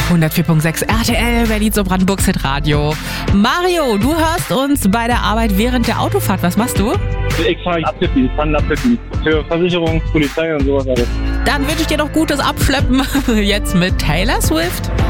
104.6 RTL, Berlin so Brandenburgs Hitradio. Mario, du hörst uns bei der Arbeit während der Autofahrt. Was machst du? Ich fahre abtippen, für Versicherung, Polizei und sowas alles. Dann wünsche ich dir noch gutes Abschleppen jetzt mit Taylor Swift.